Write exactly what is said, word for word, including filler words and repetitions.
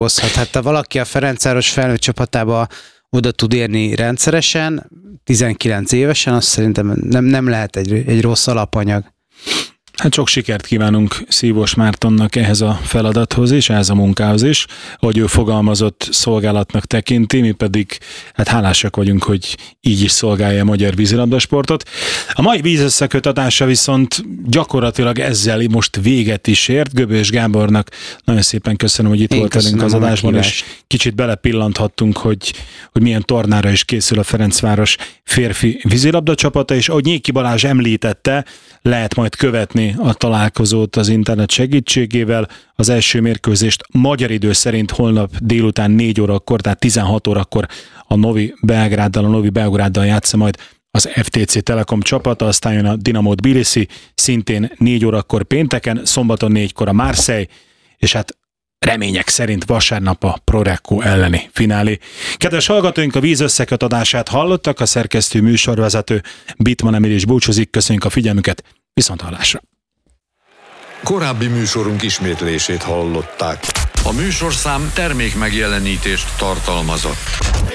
hozhat. Hát ha valaki a Ferencváros felnőtt csapatába oda tud érni rendszeresen, tizenkilenc évesen, azt szerintem nem, nem lehet egy, egy rossz alapanyag. Hát sok sikert kívánunk Szívós Mártonnak ehhez a feladathoz is, ehhez a munkához is, hogy ő fogalmazott szolgálatnak tekinti, mi pedig hát hálásak vagyunk, hogy így is szolgálja a magyar vízilabdasportot. A mai vízösszekötatása viszont gyakorlatilag ezzel most véget is ért. Göbös Gábornak nagyon szépen köszönöm, hogy itt Én volt velünk az adásban, és kicsit belepillanthattunk, hogy, hogy milyen tornára is készül a Ferencváros férfi vízilabda csapata, és ahogy Nyéki Balázs említette, lehet majd követni a találkozót az internet segítségével. Az első mérkőzést magyar idő szerint holnap délután négy órakor, tehát tizenhat órakor a Novi Belgráddal, a Novi Belgráddal játsza majd az ef té cé Telekom csapata, aztán jön a Dinamo Tbilisi, szintén négy órakor pénteken, szombaton négykor a Marseille, és hát remények szerint vasárnap a Prorecco elleni finálé. Kedves hallgatóink, a víz összeköt adását hallottak, a szerkesztő műsorvezető Bittmann Emil is búcsúzik, köszönjük a figyelmüket, viszont hallásra. Korábbi műsorunk ismétlését hallották. A műsorszám termék megjelenítést tartalmazott.